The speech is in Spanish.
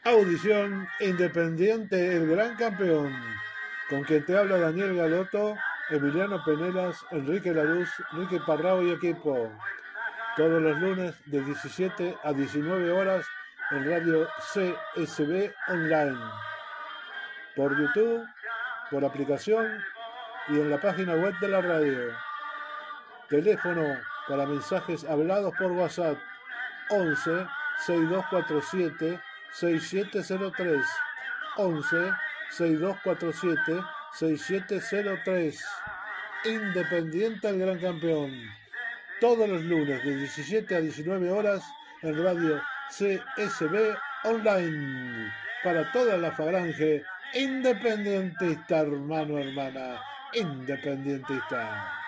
Audición Independiente, el gran campeón. Con quien te habla Daniel Galoto, Emiliano Penelas, Enrique Laruz, Enrique Parrao y equipo. Todos los lunes de 17 a 19 horas en Radio CSB Online. Por YouTube, por aplicación y en la página web de la radio. Teléfono para mensajes hablados por WhatsApp 11 6247 6703 11 6247 6703. Independiente al gran campeón. Todos los lunes de 17 a 19 horas en Radio CSB Online. Para toda la falange independentista, hermano, hermana, independentista.